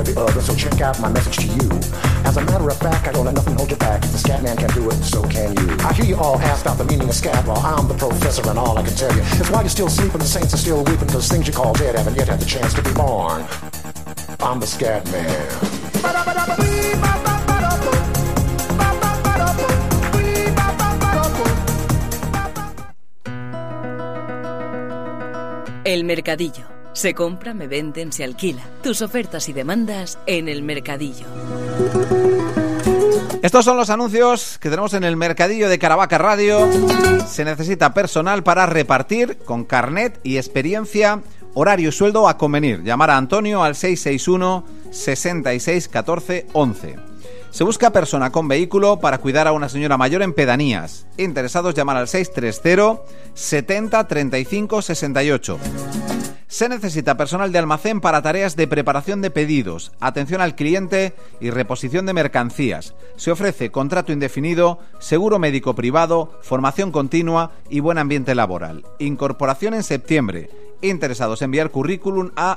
of the other, so check out my message to you. As a matter of fact, I don't let nothing hold you back. If the scat man can do it, so can you. I hear you all asked out the meaning of scat law. I'm the professor and all I can tell you is why you're still sleeping, the saints are still weeping, because things you call dead haven't yet had the chance to be born. I'm the scat man. El Mercadillo. Se compra, me venden, se alquila. Tus ofertas y demandas en El Mercadillo. Estos son los anuncios que tenemos en El Mercadillo de Caravaca Radio. Se necesita personal para repartir con carnet y experiencia, horario y sueldo a convenir. Llamar a Antonio al 661 66 14 11. Se busca persona con vehículo para cuidar a una señora mayor en pedanías. Interesados, llamar al 630 70 35 68. Se necesita personal de almacén para tareas de preparación de pedidos, atención al cliente y reposición de mercancías. Se ofrece contrato indefinido, seguro médico privado, formación continua y buen ambiente laboral. Incorporación en septiembre. Interesados, enviar currículum a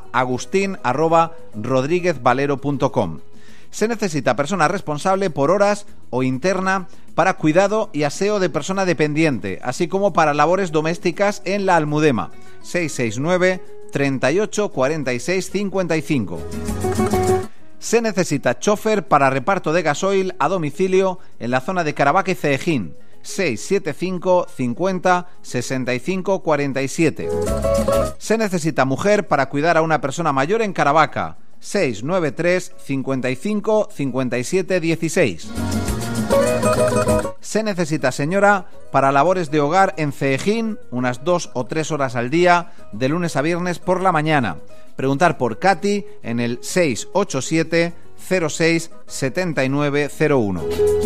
agustin@rodriguezvalero.com. Se necesita persona responsable por horas o interna para cuidado y aseo de persona dependiente, así como para labores domésticas en la Almudema. 669 38 46 55. Se necesita chofer para reparto de gasoil a domicilio en la zona de Caravaca y Ceejín. 675 50 65 47. Se necesita mujer para cuidar a una persona mayor en Caravaca. 693 55 57 16. Se necesita señora para labores de hogar en Ceejín, unas 2 o 3 horas al día, de lunes a viernes por la mañana. Preguntar por Katy en el 687 06 79 01.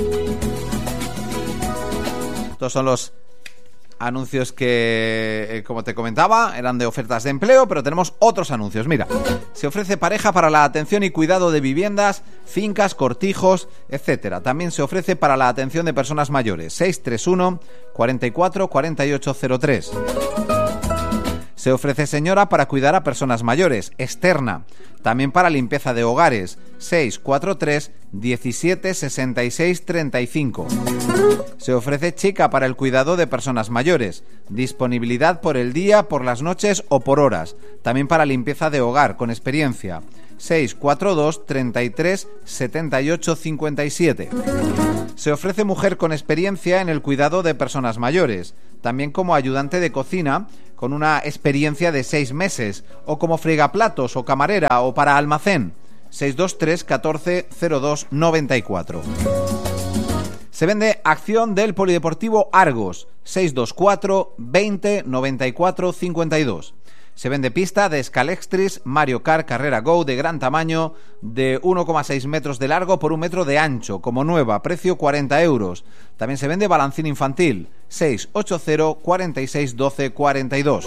Estos son los anuncios que, como te comentaba, eran de ofertas de empleo, pero tenemos otros anuncios. Mira, se ofrece pareja para la atención y cuidado de viviendas, fincas, cortijos, etcétera. También se ofrece para la atención de personas mayores. 631 44 48 03. Se ofrece señora para cuidar a personas mayores, externa. También para limpieza de hogares. 643 17 66 35. Se ofrece chica para el cuidado de personas mayores. Disponibilidad por el día, por las noches o por horas. También para limpieza de hogar, con experiencia. 642 33 78 57. Se ofrece mujer con experiencia en el cuidado de personas mayores. También como ayudante de cocina, con una experiencia de 6 meses, o como fregaplatos o camarera o para almacén. 623 14 02 94. Se vende acción del Polideportivo Argos. 624 20 94 52. Se vende pista de Scalextric Mario Kart Carrera Go de gran tamaño, de 1,6 metros de largo por 1 metro de ancho, como nueva, precio 40 euros. También se vende balancín infantil. 680 46 12 42.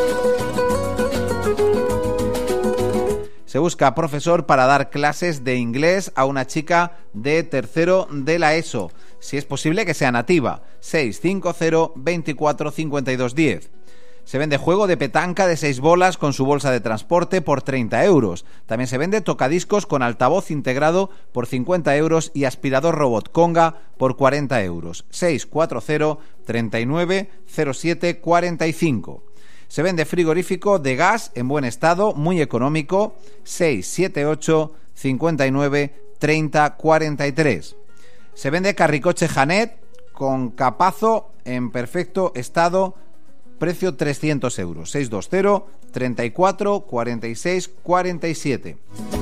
Se busca profesor para dar clases de inglés a una chica de tercero de la ESO, si es posible que sea nativa. 650 24 52 10. Se vende juego de petanca de 6 bolas con su bolsa de transporte por 30 euros. También se vende tocadiscos con altavoz integrado por 50 euros y aspirador robot Conga por 40 euros. 640 39 07 45. Se vende frigorífico de gas en buen estado, muy económico. 678 59 30 43. Se vende carricoche Janet con capazo en perfecto estado, precio 300 euros. 620 34 46 47.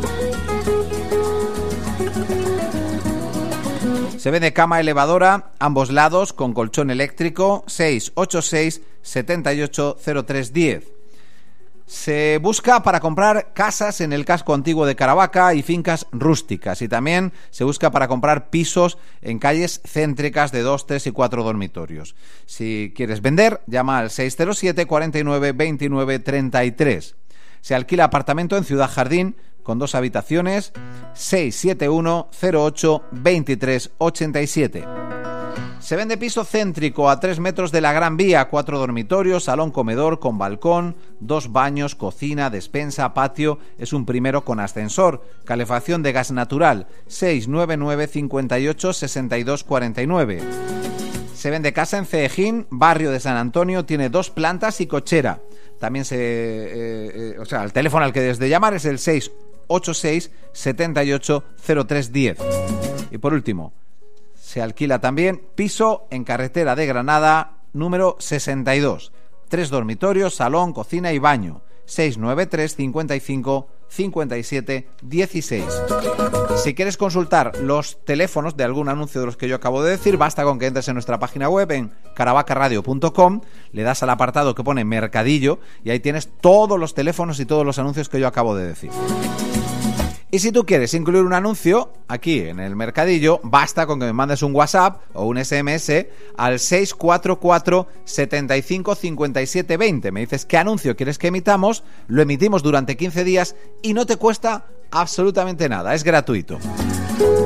Se vende cama elevadora, ambos lados, con colchón eléctrico. 686 78 03 10. Se busca para comprar casas en el casco antiguo de Caravaca y fincas rústicas, y también se busca para comprar pisos en calles céntricas de 2, 3 y 4 dormitorios. Si quieres vender, llama al 607 49 29 33. Se alquila apartamento en Ciudad Jardín con 2 habitaciones. 671 08 23 87. Se vende piso céntrico a 3 metros de la Gran Vía, 4 dormitorios, salón comedor con balcón, 2 baños, cocina, despensa, patio. Es un primero con ascensor, calefacción de gas natural, 699 58 62 49. Se vende casa en Ceejín, barrio de San Antonio, tiene 2 plantas y cochera. También el teléfono al que debes de llamar es el 686 78 03 10. Y por último, se alquila también piso en carretera de Granada, número 62. 3 dormitorios, salón, cocina y baño. 693 55 57 16. Si quieres consultar los teléfonos de algún anuncio de los que yo acabo de decir, basta con que entres en nuestra página web en caravacarradio.com, le das al apartado que pone Mercadillo y ahí tienes todos los teléfonos y todos los anuncios que yo acabo de decir. Y si tú quieres incluir un anuncio aquí en el Mercadillo, basta con que me mandes un WhatsApp o un SMS al 644 75 57 20. Me dices qué anuncio quieres que emitamos, lo emitimos durante 15 días y no te cuesta absolutamente nada, es gratuito.